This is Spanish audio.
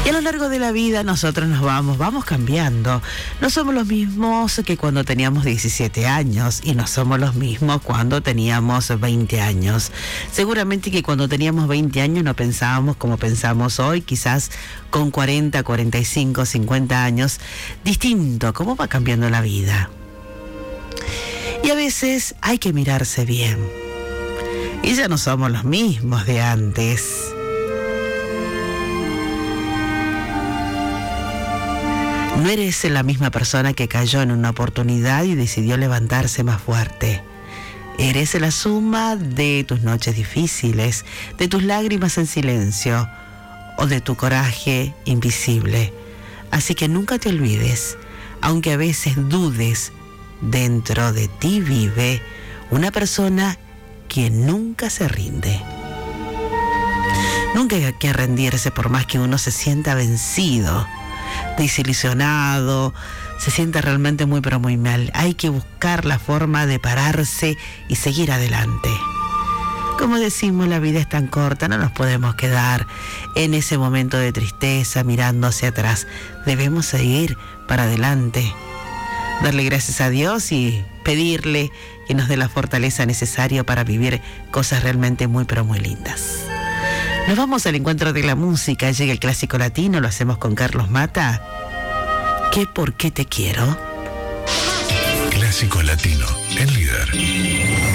Y a lo largo de la vida nosotros vamos cambiando. No somos los mismos que cuando teníamos 17 años y no somos los mismos cuando teníamos 20 años. Seguramente que cuando teníamos 20 años no pensábamos como pensamos hoy, quizás con 40, 45, 50 años, distinto. ¿Cómo va cambiando la vida? Y a veces hay que mirarse bien. Y ya no somos los mismos de antes. No eres la misma persona que cayó en una oportunidad y decidió levantarse más fuerte. Eres la suma de tus noches difíciles, de tus lágrimas en silencio o de tu coraje invisible. Así que nunca te olvides, aunque a veces dudes, dentro de ti vive una persona que nunca se rinde. Nunca hay que rendirse por más que uno se sienta vencido, desilusionado, se siente realmente muy pero muy mal. Hay que buscar la forma de pararse y seguir adelante. Como decimos, la vida es tan corta, no nos podemos quedar en ese momento de tristeza mirando hacia atrás. Debemos seguir para adelante, darle gracias a Dios y pedirle que nos dé la fortaleza necesaria para vivir cosas realmente muy pero muy lindas. Nos vamos al encuentro de la música. Llega el clásico latino, lo hacemos con Carlos Mata. ¿Qué por qué te quiero? Clásico latino, el líder.